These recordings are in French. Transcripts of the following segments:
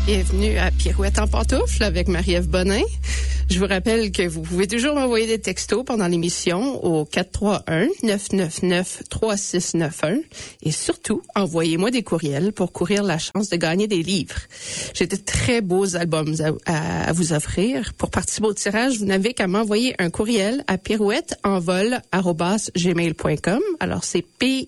Bienvenue à Pirouette en pantoufles avec Marie-Ève Bonin. Je vous rappelle que vous pouvez toujours m'envoyer des textos pendant l'émission au 431-999-3691 et surtout, envoyez-moi des courriels pour courir la chance de gagner des livres. J'ai de très beaux albums à vous offrir. Pour participer au tirage, vous n'avez qu'à m'envoyer un courriel à pirouettesenvol@gmail.com. Alors, c'est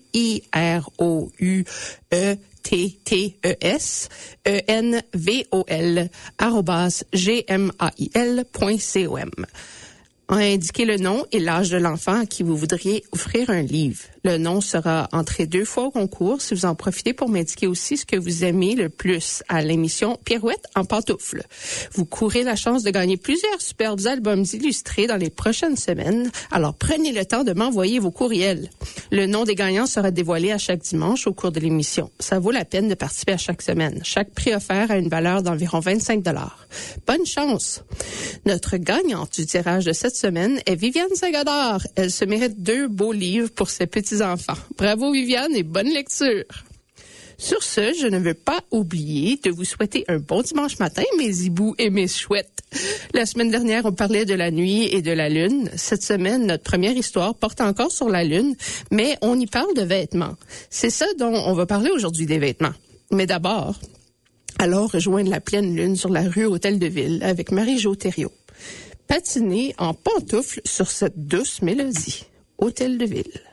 PIROUETTESENVOL@gmail.com. Indiquez le nom et l'âge de l'enfant à qui vous voudriez offrir un livre. Le nom sera entré 2 fois au concours si vous en profitez pour m'indiquer aussi ce que vous aimez le plus à l'émission Pirouette en pantoufles. Vous courez la chance de gagner plusieurs superbes albums illustrés dans les prochaines semaines. Alors prenez le temps de m'envoyer vos courriels. Le nom des gagnants sera dévoilé à chaque dimanche au cours de l'émission. Ça vaut la peine de participer à chaque semaine. Chaque prix offert a une valeur d'environ 25 $. Bonne chance! Notre gagnante du tirage de cette semaine est Viviane Sagadar. Elle se mérite 2 beaux livres pour ses petits-enfants. Bravo Viviane et bonne lecture! Sur ce, je ne veux pas oublier de vous souhaiter un bon dimanche matin, mes hiboux et mes chouettes. La semaine dernière, on parlait de la nuit et de la lune. Cette semaine, notre première histoire porte encore sur la lune, mais on y parle de vêtements. C'est ça dont on va parler aujourd'hui, des vêtements. Mais d'abord, allons rejoindre la pleine lune sur la rue Hôtel de Ville avec Marie-Jo Thériault. Patiner en pantoufles sur cette douce mélodie. Hôtel de Ville.